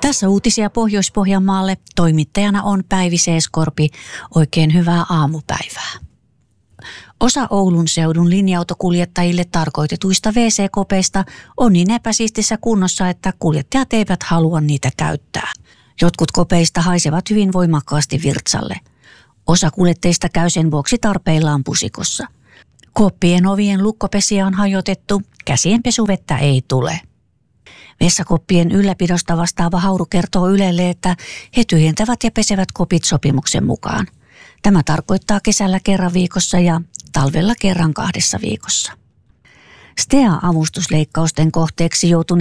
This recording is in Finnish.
Tässä uutisia Pohjois-Pohjanmaalle. Toimittajana on Päivi Seeskorpi. Oikein hyvää aamupäivää. Osa Oulun seudun linja-autokuljettajille tarkoitetuista WC-kopeista on niin epäsiistissä kunnossa, että kuljettajat eivät halua niitä käyttää. Jotkut kopeista haisevat hyvin voimakkaasti virtsalle. Osa kuljettajista käy sen vuoksi tarpeillaan pusikossa. Koppien ovien lukkopesiä on hajotettu, käsien pesuvettä ei tule. Vessakoppien ylläpidosta vastaava Hauru kertoo Ylelle, että he tyhjentävät ja pesevät kopit sopimuksen mukaan. Tämä tarkoittaa kesällä kerran viikossa ja talvella kerran 2 viikossa. STEA-avustusleikkausten kohteeksi joutuneet